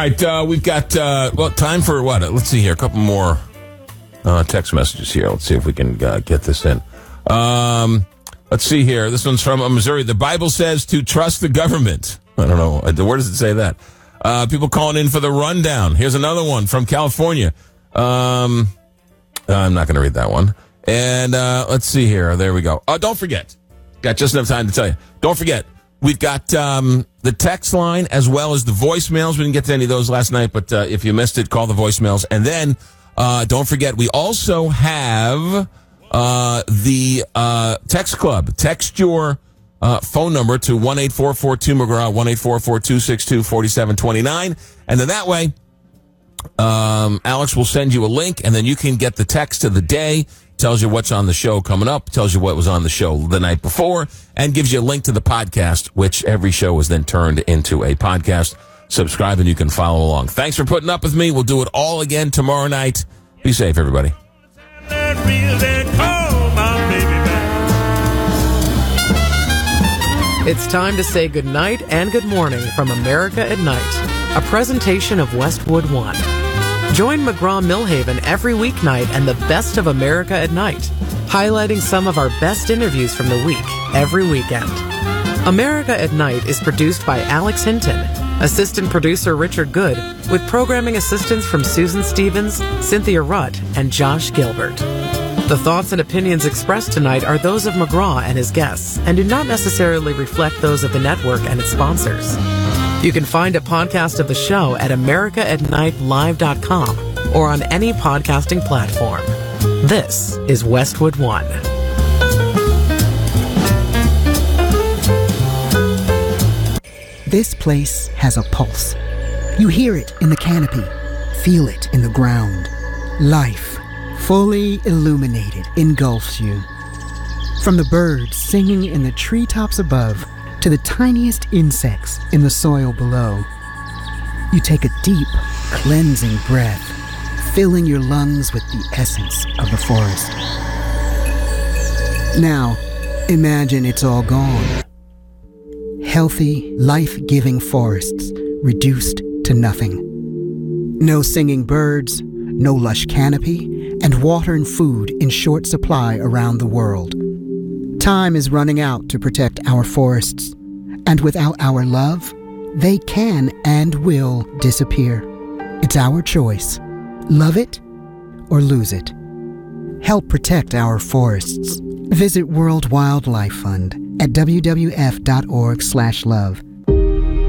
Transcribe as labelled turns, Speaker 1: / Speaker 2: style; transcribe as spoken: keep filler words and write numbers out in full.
Speaker 1: All right, uh, we've got, uh, well, time for what? Let's see here. A couple more uh, text messages here. Let's see if we can uh, get this in. Um, let's see here. This one's from uh, Missouri. The Bible says to trust the government. I don't know. Where does it say that? Uh, people calling in for the rundown. Here's another one from California. Um, I'm not going to read that one. And uh, let's see here. There we go. Oh, don't forget. Got just enough time to tell you. Don't forget. We've got um, the text line as well as the voicemails. We didn't get to any of those last night, but uh, if you missed it, call the voicemails. And then uh, don't forget, we also have uh, the uh, text club. Text your uh, phone number to one eight four four two McGraw, one eight four four two six two four seven two nine. And then that way, um, Alex will send you a link, and then you can get the text of the day. Tells you what's on the show coming up, tells you what was on the show the night before, and gives you a link to the podcast, which every show is then turned into a podcast. Subscribe and you can follow along. Thanks for putting up with me. We'll do it all again tomorrow night. Be safe, everybody.
Speaker 2: It's time to say good night and good morning from America at Night, a presentation of Westwood One. Join McGraw-Millhaven every weeknight and the best of America at Night, highlighting some of our best interviews from the week every weekend. America at Night is produced by Alex Hinton, assistant producer Richard Good, with programming assistance from Susan Stevens, Cynthia Rutt, and Josh Gilbert. The thoughts and opinions expressed tonight are those of McGraw and his guests and do not necessarily reflect those of the network and its sponsors. You can find a podcast of the show at america at night live dot com or on any podcasting platform. This is Westwood One.
Speaker 3: This place has a pulse. You hear it in the canopy, feel it in the ground. Life, fully illuminated, engulfs you. From the birds singing in the treetops above to the tiniest insects in the soil below. You take a deep, cleansing breath, filling your lungs with the essence of the forest. Now, imagine it's all gone. Healthy, life-giving forests reduced to nothing. No singing birds, no lush canopy, and water and food in short supply around the world. Time is running out to protect our forests, and without our love, they can and will disappear. It's our choice. Love it or lose it. Help protect our forests. Visit World Wildlife Fund at w w w dot org slash love